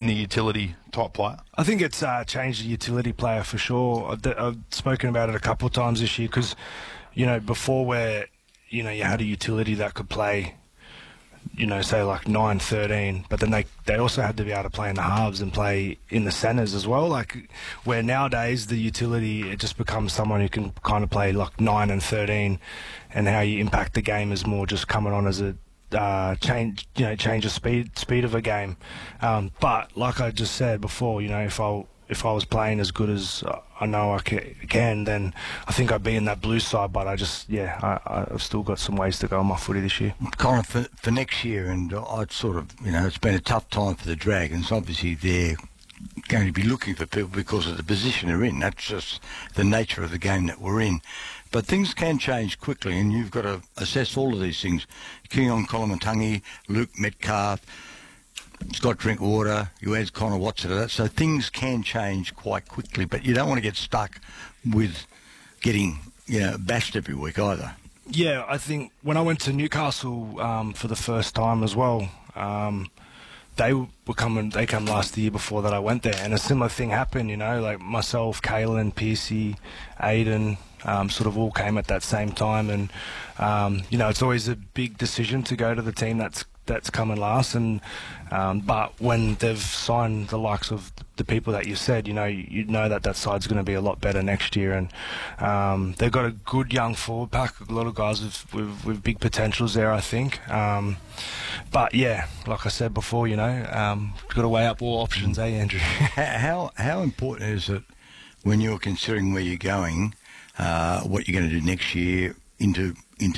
the utility type player? I think it's changed the utility player for sure. I've spoken about it a couple of times this year because, before where, you had a utility that could play, say like 9-13, but then they also had to be able to play in the halves and play in the centres as well. Like where nowadays the utility, it just becomes someone who can kind of play like 9 and 13, and how you impact the game is more just coming on as a change the speed of a game. But like I just said before, if I was playing as good as I know I can, then I think I'd be in that blue side. But I've still got some ways to go on my footy this year. Colin, for next year, and I'd sort of, it's been a tough time for the Dragons. Obviously, they're going to be looking for people because of the position they're in. That's just the nature of the game that we're in. But things can change quickly, and you've got to assess all of these things. Keaon Koloamatangi, Luke Metcalf, Scott Drinkwater, you add Connor Watson to that. So things can change quite quickly, but you don't want to get stuck with getting, bashed every week either. Yeah, I think when I went to Newcastle for the first time as well, they came last year before that I went there, and a similar thing happened, like myself, Kalen, Piercy, Aiden, sort of all came at that same time, and it's always a big decision to go to the team that's coming last, and but when they've signed the likes of the people that you said, you know that side's going to be a lot better next year, and they've got a good young forward pack, a lot of guys with big potentials there, I think. But yeah, like I said before, got to weigh up all options, Andrew? How important is it when you're considering where you're going, what you're going to do next year into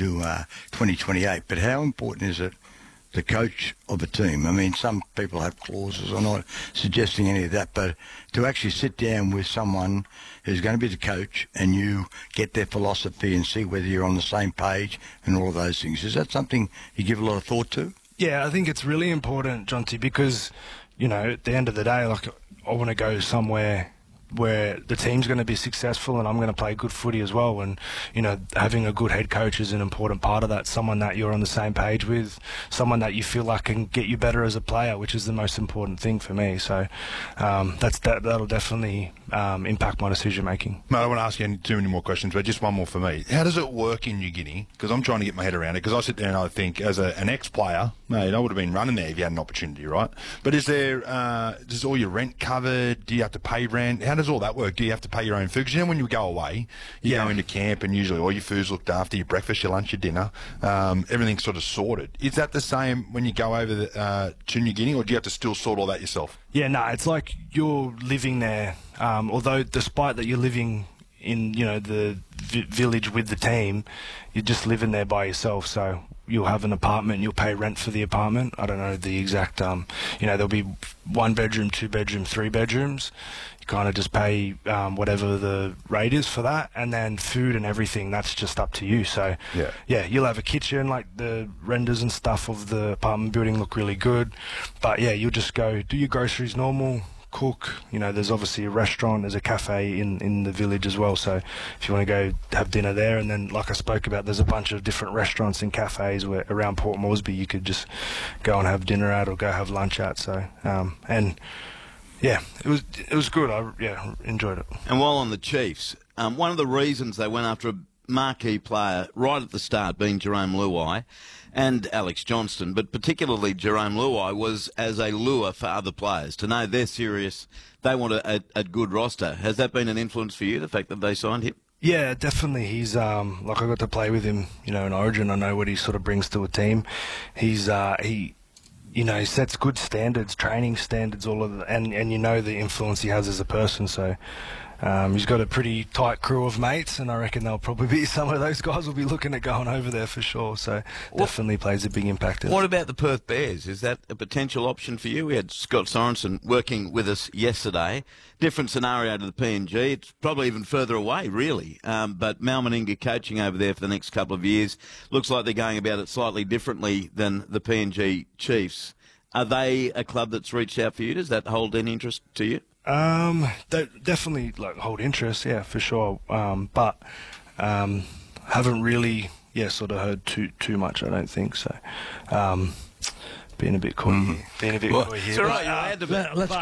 2028? But how important is it, the coach of a team? I mean, some people have clauses. I'm not suggesting any of that, but to actually sit down with someone who's going to be the coach and you get their philosophy and see whether you're on the same page and all of those things, is that something you give a lot of thought to? Yeah, I think it's really important, Jonty, because, at the end of the day, like, I want to go somewhere where the team's going to be successful and I'm going to play good footy as well, and having a good head coach is an important part of that. Someone that you're on the same page with, someone that you feel like can get you better as a player, which is the most important thing for me. So that'll definitely impact my decision making. Mate, I don't want to ask you too many more questions, but just one more for me. How does it work in New Guinea? Because I'm trying to get my head around it, because I sit there and I think, as an ex-player, mate, I would have been running there if you had an opportunity, right? But is all your rent covered? Do you have to pay rent? How does all that work? Do you have to pay your own food? Because when you go away, you go into camp and usually all your food's looked after, your breakfast, your lunch, your dinner, everything's sort of sorted. Is that the same when you go over to New Guinea, or do you have to still sort all that yourself? Yeah, no, it's like you're living there, although despite that you're living in the village with the team, you're just living there by yourself. So you'll have an apartment, you'll pay rent for the apartment. I don't know the exact, there'll be 1 bedroom, 2 bedroom, 3 bedrooms. You kind of just pay whatever the rate is for that, and then food and everything, that's just up to you. So yeah, you'll have a kitchen, like the renders and stuff of the apartment building look really good, but yeah, you'll just go do your groceries normal, cook. There's obviously a restaurant, there's a cafe in the village as well, so if you want to go have dinner there, and then like I spoke about, there's a bunch of different restaurants and cafes around Port Moresby you could just go and have dinner at or go have lunch at. So and yeah, it was good. I enjoyed it. And while on the Chiefs, one of the reasons they went after a marquee player right at the start, being Jerome Luai and Alex Johnston, but particularly Jerome Luai, was as a lure for other players to know they're serious, they want a good roster. Has that been an influence for you, the fact that they signed him? Yeah, definitely. He's like, I got to play with him, in Origin. I know what he sort of brings to a team. He's he sets good standards, training standards, all of and the influence he has as a person. So he's got a pretty tight crew of mates, and I reckon they'll probably be some of those guys will be looking at going over there for sure. So definitely plays a big impact. What about the Perth Bears? Is that a potential option for you? We had Scott Sorensen working with us yesterday. Different scenario to the PNG. It's probably even further away, really. But Mal Meninga coaching over there for the next couple of years. Looks like they're going about it slightly differently than the PNG Chiefs. Are they a club that's reached out for you? Does that hold any interest to you? They definitely hold interest, yeah, for sure. But haven't really, sort of heard too much. I don't think so. Being a bit coy, here. It's all right. You're allowed to be.